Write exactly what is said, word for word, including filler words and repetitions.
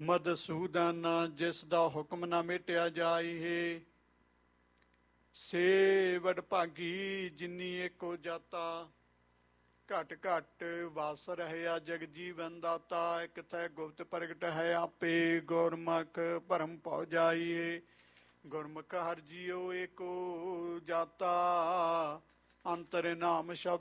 ਮਧਸੂਦਨ ਜਿਸ ਦਾ ਹੁਕਮ ਨਾ ਮਿਟਿਆ ਜਾਏ। ਸੇ ਵਡਭਾਗੀ ਜਿਨੀ ਏਕੋ ਜਾਤਾ, ਘਟ ਘਟ ਵਸ ਰਹਿਆ ਜਗ ਜੀਵਨ ਦਾਤਾ। ਇਕ ਥੈ ਗੁਪਤ ਪ੍ਰਗਟ ਹੈ ਆਪੇ, ਗੁਰਮੁਖ ਭਰਮ ਭਉ ਜਾਈਏ। ਗੁਰਮੁਖ ਹਰਿ ਜੀਉ ਏਕੋ ਜਾਤਾ, ਅੰਤਰ ਨਾਮ ਸ਼ਬਦ